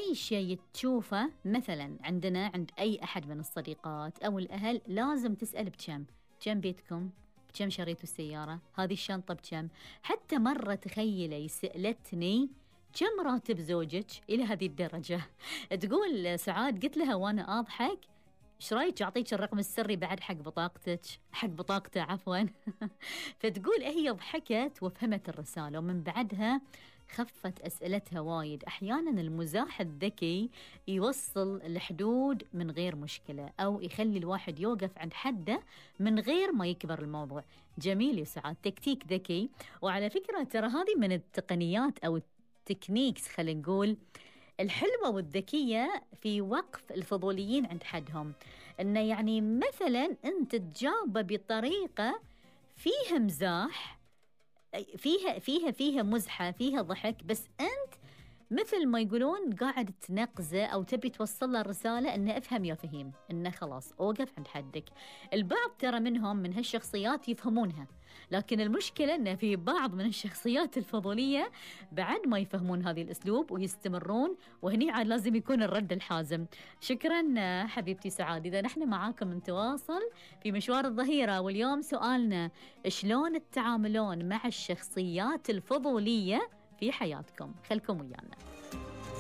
أي شيء تشوفه مثلا عندنا عند أي أحد من الصديقات أو الأهل لازم تسأل بكم بيتكم، بكم شريتوا السيارة، هذه الشنطة بكم. حتى مرة تخيلي سألتني كم راتب زوجك، إلى هذه الدرجة. تقول سعاد قلت لها وأنا أضحك ايش رايك اعطيك الرقم السري بعد حق بطاقته عفوا. فتقول هي ضحكت وفهمت الرسالة، ومن بعدها خفت أسئلتها وايد. أحيانا المزاح الذكي يوصل الحدود من غير مشكلة، أو يخلي الواحد يوقف عند حده من غير ما يكبر الموضوع. جميل يا سعاد، تكتيك ذكي. وعلى فكرة ترى هذه من التقنيات أو التكنيكس خلينا نقول الحلوة والذكية في وقف الفضوليين عند حدهم. إنه يعني مثلا أنت تجاوب بطريقة فيها مزاح، فيها مزحة، فيها ضحك، بس أنت مثل ما يقولون قاعد تنقزه أو تبي توصل له الرسالة إنه افهم يا فهيم، إنه خلاص أوقف عند حدك. البعض ترى منهم من هالشخصيات يفهمونها، لكن المشكلة إنه في بعض من الشخصيات الفضولية بعد ما يفهمون هذه الأسلوب ويستمرون، وهني عاد لازم يكون الرد الحازم. شكرا حبيبتي سعاد. إذا نحن معاكم نتواصل في مشوار الظهيرة، واليوم سؤالنا شلون تتعاملون مع الشخصيات الفضولية في حياتكم؟ خلكم ويانا.